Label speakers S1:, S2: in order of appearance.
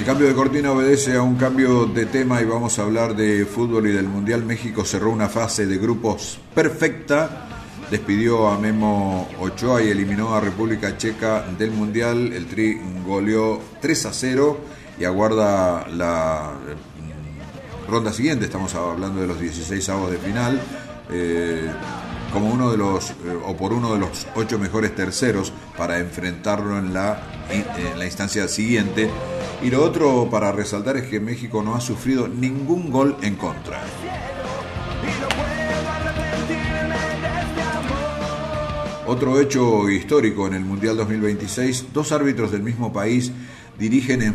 S1: El cambio de cortina obedece a un cambio de tema y vamos a hablar de fútbol y del Mundial. México cerró una fase de grupos perfecta, despidió a Memo Ochoa y eliminó a República Checa del Mundial. El Tri goleó 3-0 y aguarda la ronda siguiente. Estamos hablando de los 16avos de final, como uno de los o por uno de los 8 mejores terceros para enfrentarlo en la instancia siguiente. Y lo otro para resaltar es que México no ha sufrido ningún gol en contra. Otro hecho histórico en el Mundial 2026: 2 árbitros del mismo país dirigen en